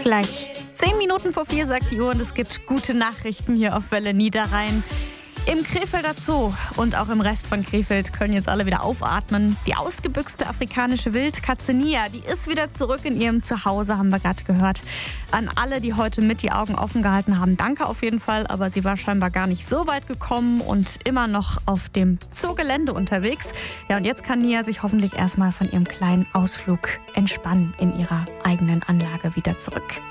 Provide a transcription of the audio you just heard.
gleich. 10 Minuten vor 4 sagt die Uhr und es gibt gute Nachrichten hier auf Welle Niederrhein. Im Krefelder Zoo und auch im Rest von Krefeld können jetzt alle wieder aufatmen. Die ausgebüxte afrikanische Wildkatze Nia, die ist wieder zurück in ihrem Zuhause, haben wir gerade gehört. An alle, die heute mit die Augen offen gehalten haben, danke auf jeden Fall. Aber sie war scheinbar gar nicht so weit gekommen und immer noch auf dem Zoogelände unterwegs. Ja, und jetzt kann Nia sich hoffentlich erstmal von ihrem kleinen Ausflug entspannen in ihrer eigenen Anlage wieder zurück.